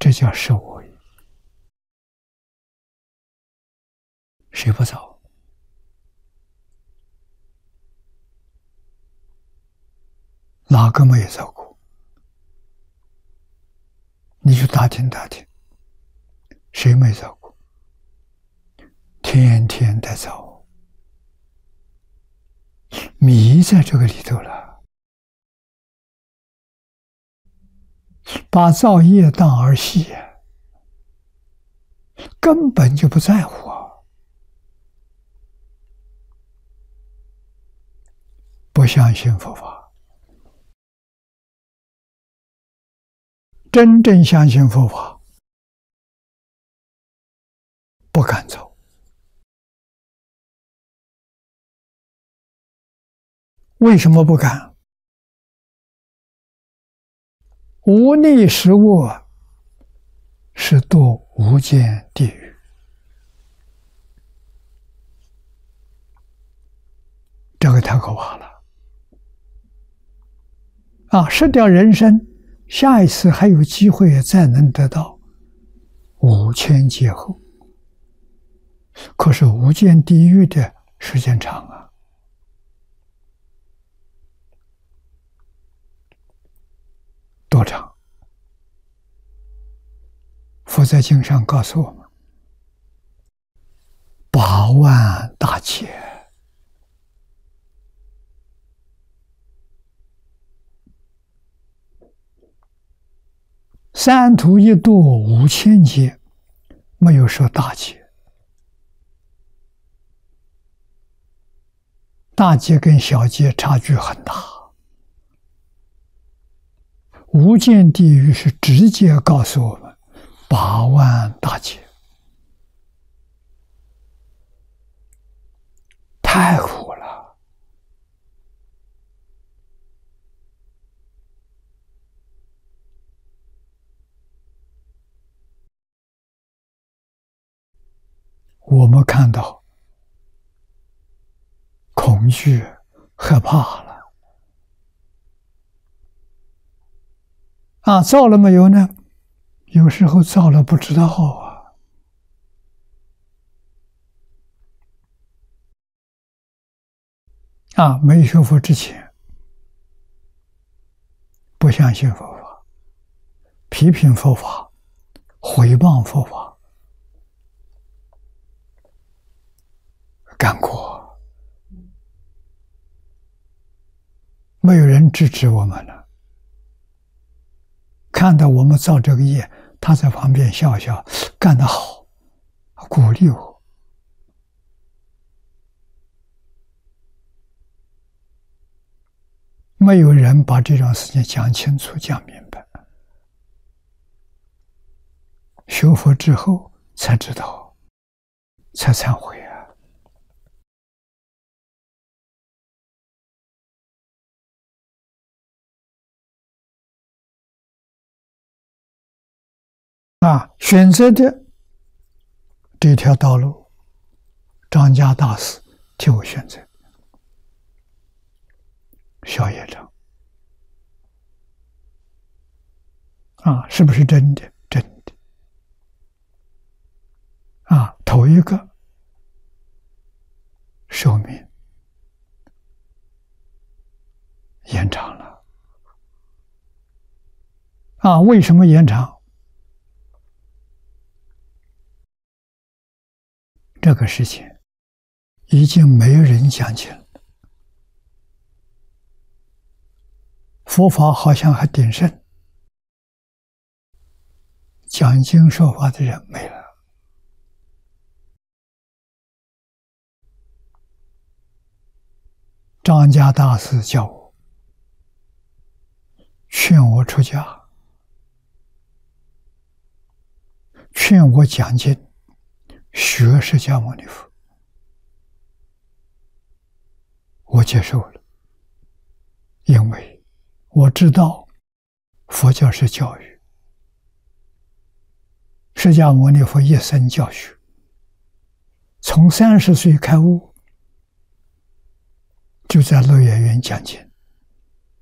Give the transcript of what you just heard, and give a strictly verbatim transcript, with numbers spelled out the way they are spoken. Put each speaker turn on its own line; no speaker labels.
这叫受为。谁不造？哪个没有造过？你去打听打听，谁没造过？天天在造，迷在这个里头了，把造业当儿戏，根本就不在乎啊！不相信佛法，真正相信佛法，不敢造。为什么不敢？无逆实物是堕无间地狱，这个太可怕了啊！失掉人生，下一次还有机会再能得到五千劫后，可是无间地狱的时间长啊。多长？佛在经上告诉我们，八万大劫。三途一度五千劫，没有说大劫。大劫跟小劫差距很大。无间地狱是直接告诉我们八万大劫，太苦了。我们看到恐惧、害怕了。啊，造了没有呢？有时候造了不知道啊。啊，没学佛之前，不相信佛法，批评佛法，毁谤佛法，干过，没有人制止我们了。看到我们造这个业，他在旁边笑笑，干得好，鼓励我。没有人把这种事情讲清楚、讲明白。学佛之后才知道，才忏悔啊！啊，选择的这条道路，张家大师替我选择，小业障。啊，是不是真的？真的。啊，头一个寿命延长了。啊，为什么延长？这个事情已经没有人讲清了，佛法好像还鼎盛，讲经说法的人没了。张家大师叫我，劝我出家，劝我讲经，学释迦牟尼佛。我接受了，因为我知道佛教是教育，释迦牟尼佛一生教学，从三十岁开悟，就在乐园园讲经，